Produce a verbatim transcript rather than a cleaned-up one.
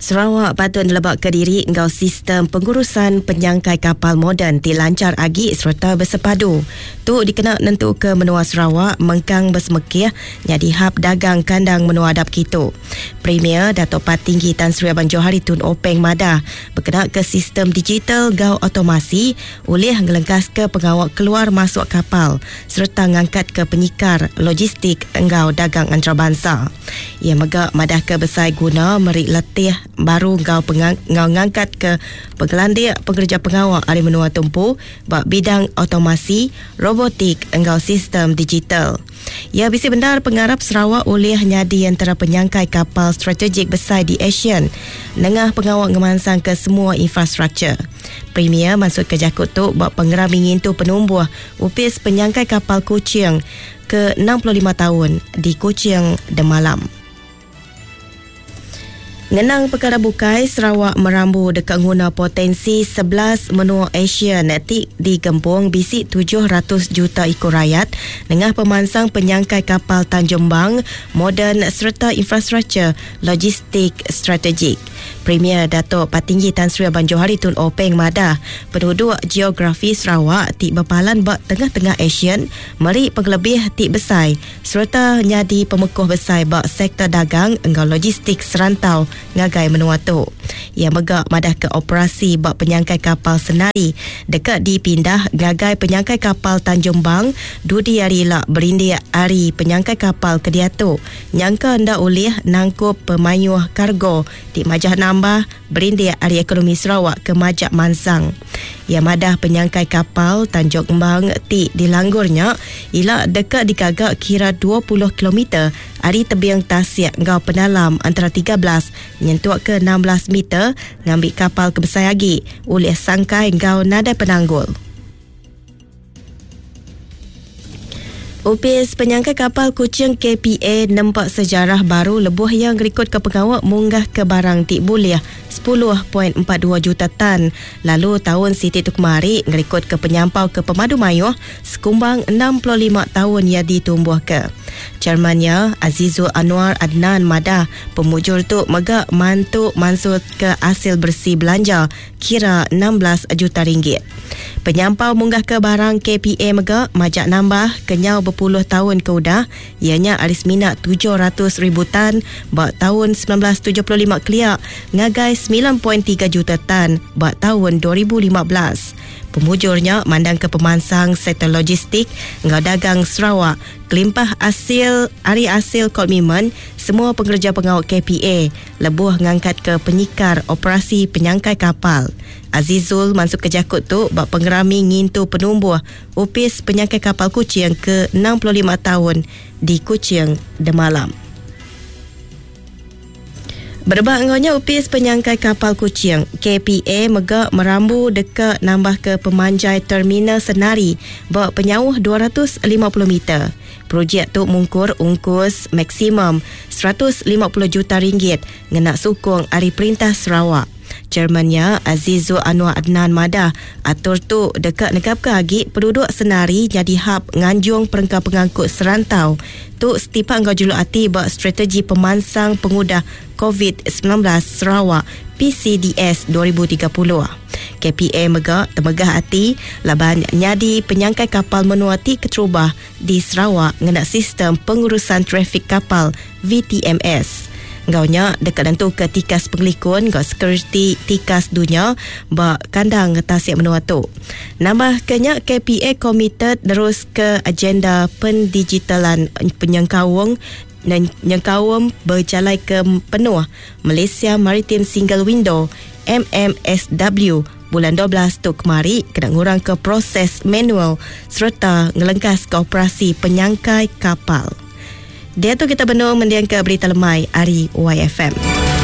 Sarawak patut lebak ke diri engkau sistem pengurusan penyangkai kapal moden dilancar agi serta bersepadu. Tu dikena nentu ke menua Sarawak mengkang bersemekih jadi hab dagang kandang menua adap kita. Premier Datuk Patinggi Tan Sri Abang Johari Tun Openg Madah berkenaan ke sistem digital gau otomasi oleh ngelengkas ke pengawal keluar masuk kapal serta ngangkat ke penyikar logistik engkau dagang antarabangsa. Ia megak madah ke besai guna merik letih baru ngau pengang, ngau ngangkat ke penggelandik pekerja pengawal ari menua tumpu bak bidang otomasi robotik engkau sistem digital. Ia bisi benar pengarap Sarawak oleh nyadi antara penyangkai kapal strategik besar di ASEAN nengah pengawal ngemansang ke semua infrastruktur. Premier masuk ke jakut tu bak pengerami ngintu penumbuh upis penyangkai kapal Kuching ke enam puluh lima tahun di Kuching Demalam. Ngenang perkara bukai, Sarawak merambu dekat guna potensi sebelas menua Asia netik di Gempung bisi tujuh ratus juta ekor rakyat dengan pemansang penyangkai kapal Tanjung Bang moden serta infrastruktur logistik strategik. Premier Datuk Patinggi Tan Sri Abang Johari Tun Openg Madah penduduk geografi Sarawak ti berpalan bak tengah-tengah ASEAN meri penglebih ti besai serta nyadi pemekuh besai bak sektor dagang engkau logistik serantau ngagai menua tu. Ia megak madah ke operasi bak penyangkai kapal senari dekat dipindah ngagai penyangkai kapal Tanjung Bang dudi hari lak berindik hari penyangkai kapal Kediatu nyangka hendak oleh nangkup pemayuh kargo di Majah Nambah berindik hari ekonomi Sarawak ke Majak Mansang. Ia madah penyangkai kapal Tanjung Bang ti dilanggurnya ila dekat dikagak kira dua puluh kilometer hari tebing tasik ngau penalam antara tiga belas nyentuak ke enam belas meter ngambil kapal ke besar lagi oleh sangkai ngau nadai penanggul. Upis penyangkai kapal Kuching K P A nampak sejarah baru lebuh yang rekod ke pengawal munggah ke barang tik buliah sepuluh perpuluhan empat dua juta tan. Lalu tahun Siti tu kemari ngerekod ke penyampau ke pemadu mayuh sekumbang enam puluh lima tahun yang ditumbuh ke. Chairmannya Azizul Anwar Adnan Madah pemujur tu megak mantuk mansut ke hasil bersih belanja kira enam belas juta ringgit. Penyampau munggah ke barang K P A megak majak nambah kenyau berpuluh tahun ke udah ianya aris minat tujuh ratus ribu tan bak tahun sembilan belas tujuh puluh lima keliak ngagai sembilan perpuluhan tiga juta tan bak tahun dua ribu lima belas. Pemujurnya mandang ke pemansang sektor logistik ngau dagang Sarawak kelimpah hasil hari hasil komitmen semua pekerja pengawal K P A lebuh ngangkat ke penyikar operasi penyangkai kapal. Azizul masuk ke jakut tu bak pengerami ngintu penumbuh upis penyangkai kapal Kuching ke enam puluh lima tahun di Kuching Demalam. Berbak engaunya upis penyangkai kapal Kuching, K P A megak merambu dekat nambah ke pemanjai terminal senari bak penyauh dua ratus lima puluh meter. Projek tu mungkur ungkus maksimum seratus lima puluh juta ringgit ngenak sukung hari perintah Sarawak. Chairmannya Azizul Anwar Adnan Madah atur tu dekat negap ke agi penduduk senari jadi hub nganjung perengkau pengangkut serantau tu setipak engkau juluk hati bak strategi pemansang pengudah COVID sembilan belas Sarawak P C D S dua ribu tiga puluh. K P A megak temegah hati laban nyadi penyangkai kapal menua ti keterubah di Sarawak ngenak sistem pengurusan trafik kapal V T M S. Ngaunya dekat tentu ke tikas pengelikun ngau security tikas dunia bak kandang tasik menua tu. Nambah kenyak K P A committed terus ke agenda pendigitalan penyangkawang dan nyangkawang berjalai ke penuh Malaysia Maritime Single Window M M S W bulan dua belas tu kemari kena ngurang ke proses manual serta ngelengkas ke operasi penyangkai kapal. Dia tu kita benung mendiang ke berita lemai hari Y F M.